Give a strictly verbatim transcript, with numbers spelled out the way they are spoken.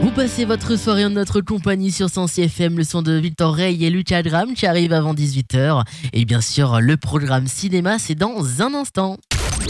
Vous passez votre soirée en notre compagnie sur Sensi F M, le son de Victor Rey et Lucas Dram qui arrive avant dix-huit heures. Et bien sûr, le programme cinéma, c'est dans un instant.